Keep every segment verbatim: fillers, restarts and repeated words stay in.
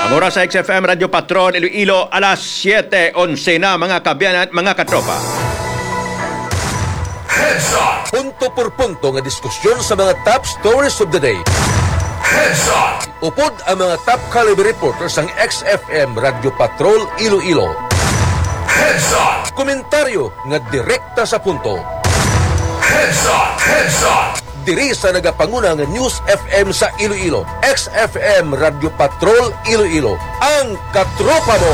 Ang oras sa X F M Radio Patrol Iloilo, alas siyete onse na mga kabiyanan at mga katropa. Heads Up! Punto por punto nga diskusyon sa mga top stories of the day. Heads Up! Upod ang mga top caliber reporters ng X F M Radio Patrol Iloilo. Heads Up! Komentaryo nga direkta sa punto. Heads Up! Heads Up! Diri sa nagapanguna nga News F M sa Iloilo, X F M Radio Patrol Iloilo, ang katropa mo!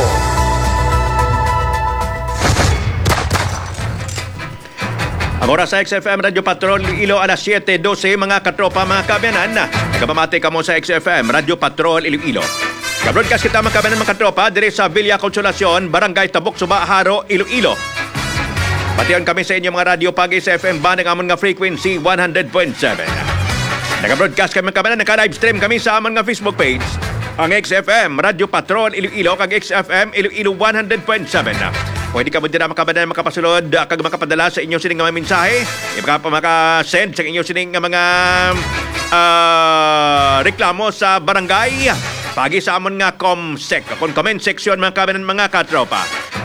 Ang oras sa X F M Radio Patrol Iloilo, alas siyete dose mga katropa, mga kabiyanan. Nagpamati ka mo sa X F M Radio Patrol Iloilo. Kabroadcast kita mga kabiyanan, mga katropa, diri sa Villa Consolacion, Barangay Tabuk, Suba, Haro, Iloilo. Patiyon kami sa inyo mga radyo pagi sa F M ba ng amon nga frequency one hundred point seven. Naka-broadcast kami kabanan, naka-live stream kami sa amon nga Facebook page, ang X F M Radio Patrol Iloilo kag X F M Iloilo one hundred point seven. Pwede ka mo din na makabanan, makapasulod kag makapadala sa inyo sining nga mga mensahe, maka-send sa inyo sining nga mga uh, reklamo sa barangay pagi sa amon nga ComSec, kung comment section mga kabanan, mga katropa.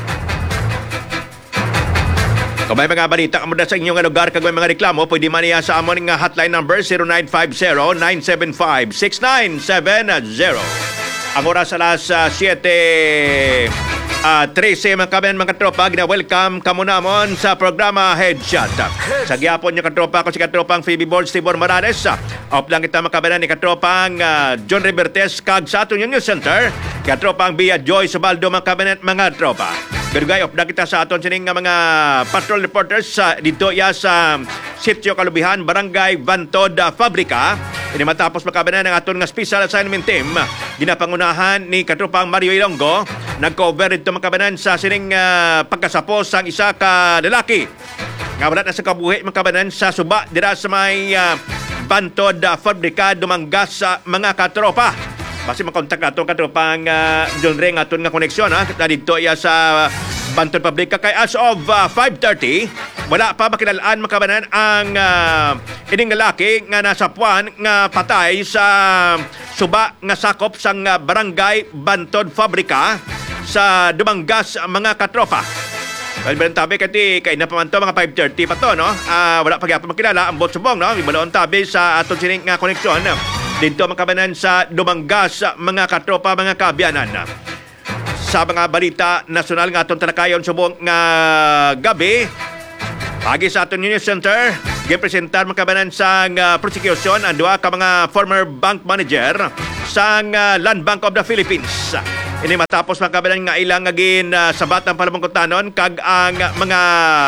Kung may mga balita ka muna sa inyong lugar kag may mga reklamo, pwede man niya sa amon nga hotline number zero nine five zero nine seven five six nine seven zero. Ang oras alas uh, siyete trese mga kabayan, mga katropa, gina-welcome ka muna mon sa programa Headshot. Sa gyapon niyo katropa ko si katropang Phoebe Balls, Tibor Morales. Op lang kita mga kabayan ni katropang uh, John Rivertes kag sa aton News Center. Katropang Bia Joy Subaldo mga kabayan, mga tropa. Berugay, opda kita sa aton sining nga mga patrol reporters sa uh, dito ya sa Sitio Kalubihan, Barangay Bantod, uh, Fabrika. Ini matapos makabanan ng aton nga special assignment team, ginapangunahan ni katropang Mario Ilonggo, nag-cover ito makabanan sa sining uh, pagkasapos sang isa ka lalaki. Nga wala na sa kabuhi makabanan sa Suba, dira sa may uh, Bantod, uh, Fabrika, dumanggas sa uh, mga katropa. Basi makontak natin katropang uh, John Ring aton nga koneksyon ha. Dito iya sa Bantod Pabrika kay as of uh, five thirty wala pa makilalaan makabanan ang uh, ining lalaki nga nasa puwan nga patay sa Suba nga sakop sang uh, Barangay Bantod Fabrika sa dumanggas mga katropa. Well, bilang tabi kati kay napamanto mga five thirty pa to, no? Uh, wala pa gyapon makilala ang bot subong, no? Ibalaon tabi sa aton sining nga koneksyon dito makabanan sa dumanggas mga katropa, mga kabiyanan. Sa mga balita nasyonal nga atong talakayon subong nga gabi, pagi sa aton News Center, gipresentar makabanan sa uh, prosecution ang duha ka mga former bank manager sa uh, Land Bank of the Philippines. Ini matapos makabanan nga ilang agin uh, sabat ang palamangkutanon kag ang uh, mga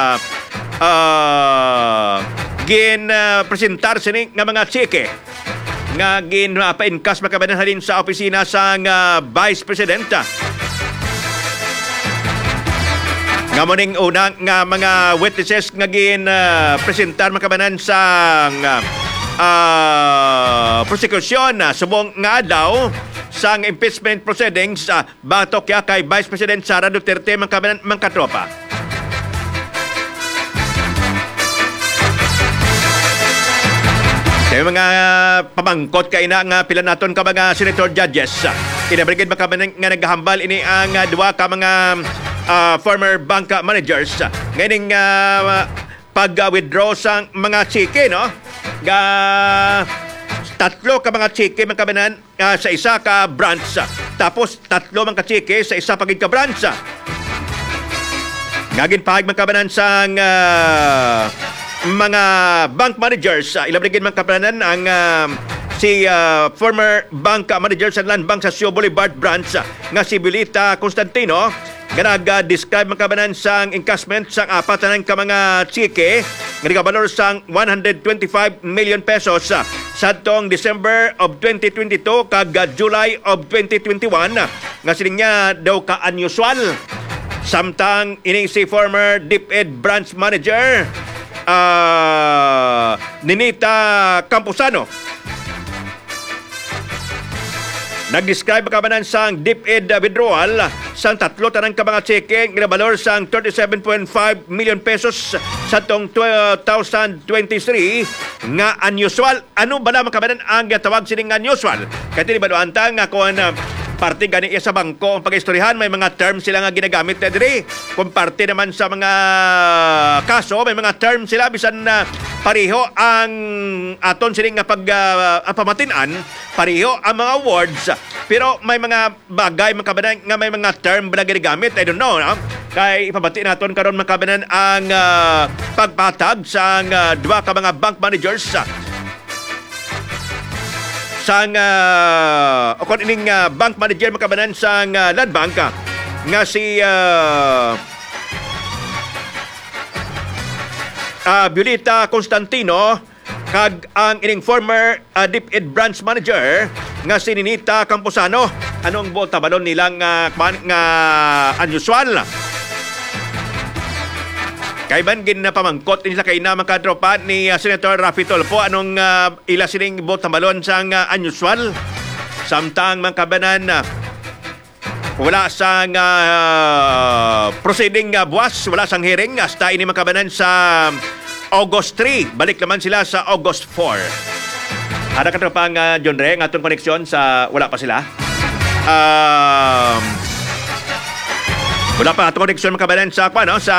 uh, gin uh, presentar sining nga mga tsike nga gin uh, pa-inkas makabanan halin sa opisina sa uh, Vice President. Nga muning unang nga mga witnesses nga gin uh, presentar makabanan sa uh, uh, prosecution uh, subong nga adlaw sang impeachment proceedings uh, batok ya kay Vice President Sara Duterte makabanan, mga katropa. Kaya mga pamangkot kay na nga pila naton ka mga senator judges. Inabrigid makabanan nga naghambal ini ang uh, duha ka mga uh, former bank managers. Ngayon uh, pag-withdraw sang mga tsike, no? Ga tatlo ka mga tsike makabanan uh, sa isa ka branch. Tapos tatlo mga tsike sa isa pagid ka branch. Ngagin pahig makabanan sang uh, mga bank managers. Uh, ilabrigin man kapranan ang uh, si uh, former bank manager sa Land Bank sa Sio Boulevard branch uh, nga si Bilita Constantino nga nag-describe man kabanan sang encashment sang apat na ka mga tsike nga nagabalor sang one hundred twenty-five million pesos uh, sa tong December of twenty twenty-two kag uh, July of twenty twenty-one uh, nga sining niya daw ka unusual. Samtang ining si former DepEd branch manager Uh, Ninita Camposano nag-describe makabanan sang DepEd withdrawal sang tatlo tanang ka mga tseke nga balor sang thirty-seven point five million pesos sa tong twenty twenty-three nga unusual. Ano ba na makabanan ang tawag sining unusual? Kaya tinibaluan ta nga kung uh, parte gani iya sa bangko ang pag-istoryahan, may mga terms sila nga ginagamit na diri. Kung parte naman sa mga kaso, may mga terms sila bisan na pareho ang aton sining nga pag uh, pamatinan, pareho ang mga words, pero may mga bagay makabanan nga may mga term ba na ginagamit. I don't know, no? Kay ipabati naton karon makabanan ang uh, pagpatag sa uh, duha ka mga bank managers uh, sang uh, o kon ining uh, bank manager makabanan sang uh, Land Bank uh, nga si uh, uh, Violeta Constantino kag ang ining former uh, DepEd branch manager nga si Ninita Camposano. Anong bota balon nilang uh, nga unusual? Kay ban gin na pamangkot nila kay na makatropa ni uh, Senator Raffy Tulfo anong uh, ila sining bota balon sang uh, unusual. Samtang mangkabanan uh, wala sang uh, proceeding uh, buwas, wala sang hearing hasta ini makabanan sa August three. Balik naman sila sa August four. Ada ka pang uh, John Ray, ng atong koneksyon sa wala pa sila. Um, wala pa atong koneksyon makabanan sa pa, no? Sa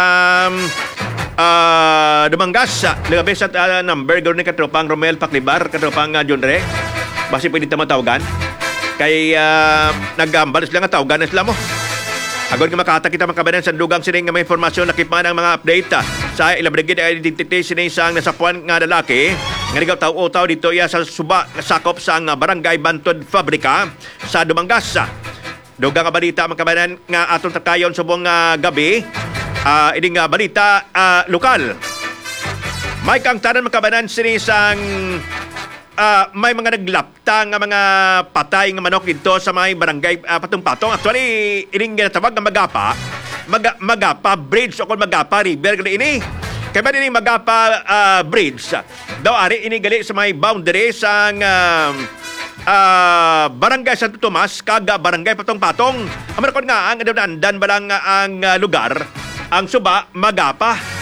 uh, Dumangas. Lagabi sa uh, number, ganoon ni katropang Romel Paklibar, katropang uh, John Ray. Basi pwede tama tawagan. Kay uh, nag-gambal sila nga tawagan na sila mo. Agad nga makata kita makabanan sa dugang sining nga may informasyon nakipan ang mga update uh, sa ilabrigid identity sining sang nasapuan nga lalaki nga ligaw tao-tao dito iya sa suba nga sakop sa uh, barangay Bantod Fabrika sa Dumangas. Dugang nga balita makabanan nga atong takayon sa buong uh, gabi. Uh, ining uh, balita uh, lokal. May kang tanan makabanan sining sang Uh, may mga naglapta nga mga patay nga manok dito sa may barangay uh, Patong-Patong. Actually, ining ginatawag nga Magapa, Mag- Magapa Bridge o kung Magapa River gali ini. Kaya ba ini Magapa uh, Bridge? Daw ari ini gali sa may boundary sa uh, uh, barangay Santo Tomas kaga barangay Patong-Patong. Amarakon nga ang dandan balang uh, ang uh, lugar, ang suba Magapa.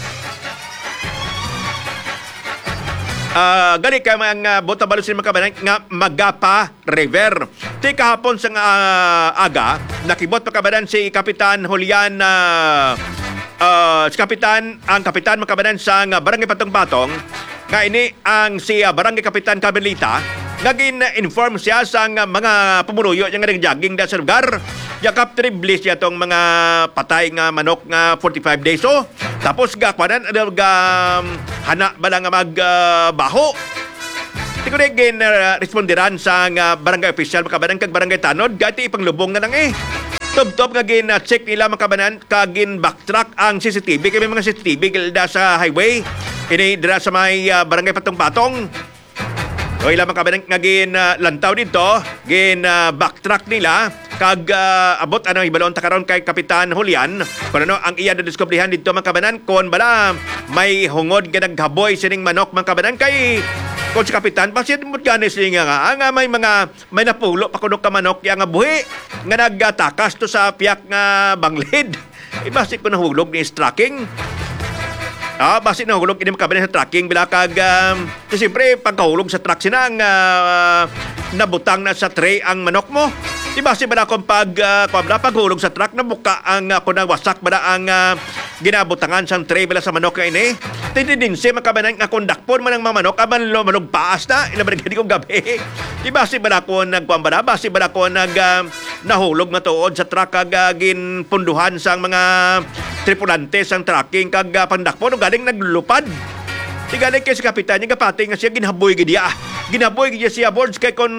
Uh, gali ka mga uh, bota balos sin makabanan nga Magapa River. Ti kahapon sa uh, aga nakibot makabanan si Kapitan Julian uh, uh, si Kapitan ang Kapitan makabanan sa uh, barangay Patong-Patong nga ini ang si uh, barangay Kapitan Carmelita naging uh, inform siya sa uh, mga pumuruyo yang nag-jogging da sa lugar. Yakap triblis siya tong mga patay nga manok nga forty-five days so. Tapos gakwanan ada ga um, hana bala nga magbaho. Uh, Tiko na gin uh, responderan sa uh, barangay official makabanan kag barangay Tanod gati ipanglubong na nang eh. Top-top nga gin uh, check nila makabanan kag gin backtrack ang C C T V kay may mga C C T V gilda sa highway. Ini dira sa may uh, barangay Patong-Patong. O ilang makabanan nga gin uh, lantaw dito, gin uh, backtrack nila kag uh, abot ano ibalon ta karon kay Kapitan Julian kun ano ang iya na diskubrihan dito makabanan kon bala may hungod nga naghaboy sining manok makabanan kay kon si Kapitan pasit mo ganis nga nga nga may mga may napulo pa kuno ka manok ya nga buhi nga nagatakas to sa piyak nga banglid. Ibasi ko nahulog ni tracking. Ah, basi nahulog ini makabanan sa tracking bila kag um, siyempre pagkahulog sa truck sinang uh, nabutang na sa tray ang manok mo. Diba si bala kung pag, uh, paghulog sa truck na buka ang uh, kunang wasak bala ang uh, ginabutangan sa tray bala sa manok na ini. Tindi din si makabanan nga kundakpon man ang mga manok aman lo manok paas na ilaban gani kong gabi. Diba si bala ko nagpambara basi bala ko nag uh, nahulog na tuod sa truck kag uh, ginpunduhan sa mga tripulante sang trucking kag uh, pandakpon galing naglupad. Tigaling kay si Kapitan yung kapati nga siya ginhaboy gid ya. Ginhaboy gid siya boards kay kon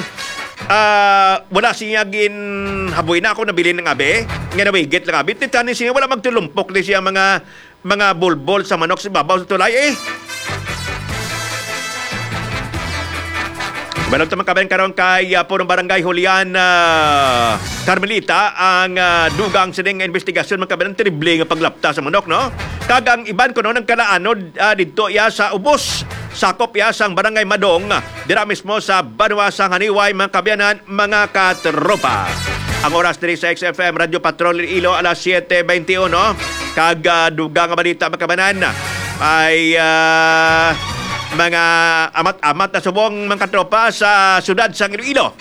Uh, wala siya gin haboy na ako nabili ng abe nga nawigit lang abe titanin siya wala magtulumpok ni siya mga mga bulbol sa manok sa babaw sa tulay eh. Balong tamang kabayan karon kay uh, punong barangay Julian uh, Carmelita ang uh, dugang sining investigasyon makabayan terrible nga paglapta sa manok no. Kagang iban kuno nang kalaanod uh, didto ya sa ubos sakop ya sang barangay Madong dira mismo sa Banwasang Haniway mga kabayanan mga katropa. Ang oras diri sa X F M Radio Patrol Iloilo alas siete twenty-one kag uh, dugang nga balita mga kabayanan ay uh, mga amat-amat na subong mga katropa sa sudad sa Iloilo.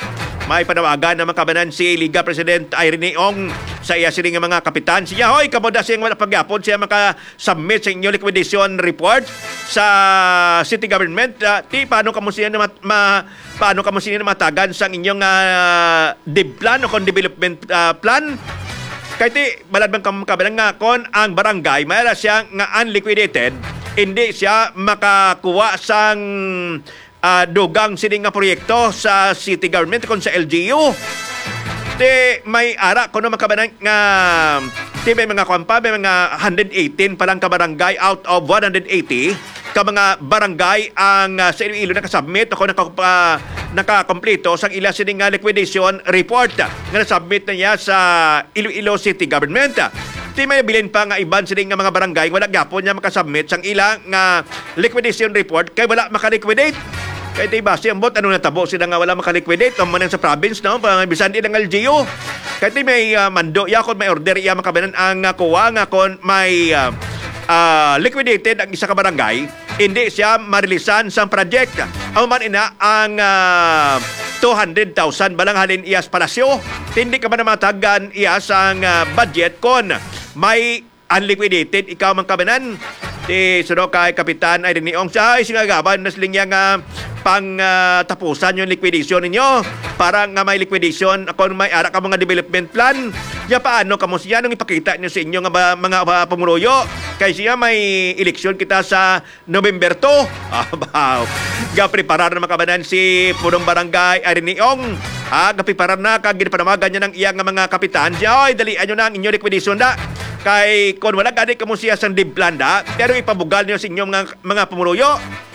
may panawagan na makabanan si Liga President Irene Ong sa iya sining mga kapitan. Siya, hoy, kamuda siyang wala pagyapon siya maka-submit sa inyong liquidation report sa city government. Uh, ti, paano kamo siya na mat, ma, paano kamo siya na matagan sa inyong uh, dev plan o kon development uh, plan? Kaya ti, balad bang kamukabanan nga kon ang barangay, mayroon siya nga unliquidated, hindi siya makakuha sang uh, dugang sining nga proyekto sa city government kon sa L G U. Di may ara kuno makabanan nga di may mga kwampa, may mga one hundred eighteen pa lang ka barangay out of one hundred eighty ka mga barangay ang uh, sa Iloilo nakasubmit ako naka, uh, nakakompleto sang ila sining nga liquidation report nga nasubmit na niya sa Iloilo City Government. Di may bilin pa nga iban sining nga mga barangay wala gyapon niya makasubmit sang ila nga liquidation report kay wala makaliquidate. Kaya di ba, siyang bot, ano natabo sila nga wala makaliquidate, ang manan sa province, no? Bisan din ang L G U. Kaya di may uh, mando, ya kon may order, ya makabanan ang uh, kuwa nga kon may uh, uh, liquidated ang isa ka barangay, hindi siya marilisan sa project. Ang man ina ang uh, two hundred thousand balang halin iyas palasyo. Hindi ka ba na matagan iyas ang uh, budget kon may unliquidated, ikaw man kabanan. Di suno kay Kapitan ay diniong siya ay singagaban nas linya nga pang uh, tapusan yung liquidation ninyo para nga may liquidation ako may ara ka mga development plan ya paano kamo siya nung ipakita nyo sa inyo nga ba, mga uh, pumuruyo kay siya may eleksyon kita sa November two. Ah, wow. Ga preparar na makabanan si punong barangay ay diniong ha gapiparar na kag ginpanamagan niya ng iyang mga kapitan siya ay dalian nyo na ang inyong liquidation da kay kon wala gani kamo siya sa dev plan da pero ipabugal niyo sa inyong mga, mga pumuruyo.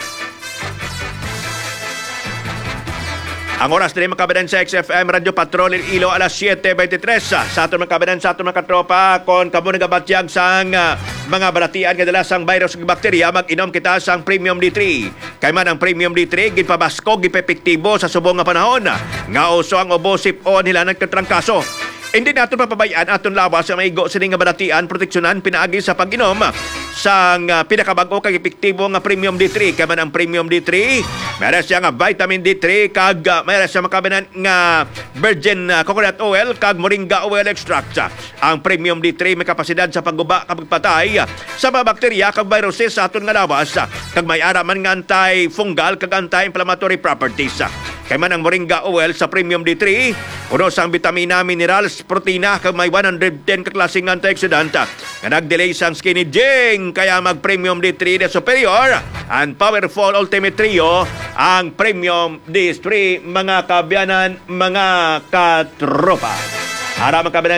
Ang oras na rin makabadan sa X F M Radio Patrol Iloilo alas seven twenty-three. Sa aton makabadan sa aton mga katropa kon kamo nagabatyag sang uh, mga balatian kadalasang virus ug bakterya mag-inom kita sang Premium D three. Kay man ang Premium D three ginpabasko gipepektibo sa subong nga panahon nga uso ang ubo sip-on hilanan katrangkaso. Hindi natin papabayaan aton lawas sa maigo sining nga balatian proteksyonan pinaagi sa pag-inom sang uh, pinakabago kag epektibo nga Premium D three. Kaya man ang Premium D three mayroon siya nga vitamin D three kag uh, mayroon siya makabanan nga virgin uh, coconut oil kag moringa oil extract. Ang Premium D three may kapasidad sa pagguba kag pagpatay uh, sa mga bakterya kag viruses sa aton nga lawas uh, kag may ara man nga anti-fungal kag anti-inflammatory properties. Uh. Kay man ang moringa oil sa Premium D three uno sang vitamina, minerals, protina kag may one hundred ten ka klaseng antioxidant nga nagdelay sang skin aging. Kaya mag Premium D three na superior and powerful ultimate trio ang Premium D three mga kabyanan, mga katropa. Ara mga kabyanan